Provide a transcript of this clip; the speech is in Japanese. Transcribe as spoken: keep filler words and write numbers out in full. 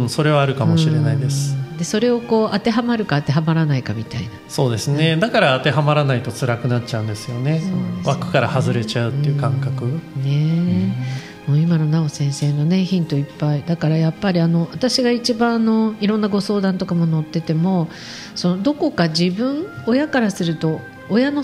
、それはあるかもしれないです。 でそれをこう当てはまるか当てはまらないかみたいな。 そうですね、うん、だから当てはまらないと辛くなっちゃうんですよね。そうですね、枠から外れちゃうっていう感覚、うんね、うん、もう今の直先生の、ね、ヒントいっぱいだから、やっぱりあの私が一番あのいろんなご相談とかも載ってても、そのどこか自分親からすると親の